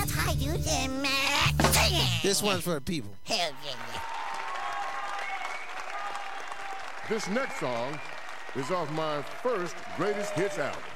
That's right, dude. This one's for the people. Hell yeah. This next song is off my first greatest hits album.